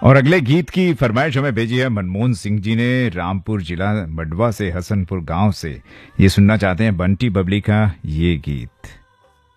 और अगले गीत की फरमाइश हमें भेजी है मनमोहन सिंह जी ने रामपुर जिला मडवा से, हसनपुर गांव से। ये सुनना चाहते हैं बंटी बबली का ये गीत।